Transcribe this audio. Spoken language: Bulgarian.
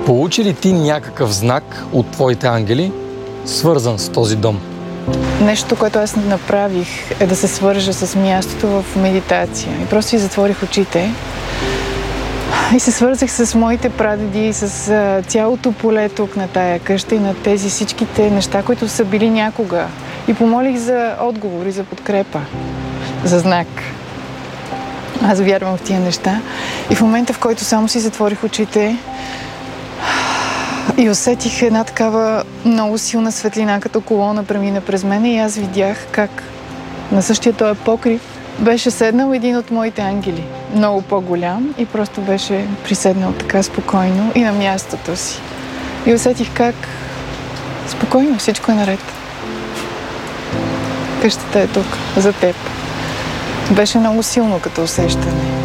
Получи ли ти някакъв знак от твоите ангели, свързан с този дом? Нещо, което аз направих, е да се свържа с мястото в медитация. И просто си затворих очите и се свързах с моите прадеди, с цялото поле тук на тая къща и на тези всичките неща, които са били някога. И помолих за отговори, за подкрепа, за знак. Аз вярвам в тия неща. И в момента, в който само си затворих очите и усетих една такава много силна светлина, като колона премина през мен, и аз видях как на същия този покрив беше седнал един от моите ангели. Много по-голям и просто беше приседнал така спокойно и на мястото си. И усетих как спокойно всичко е наред. Къщата е тук, за теб. Беше много силно като усещане.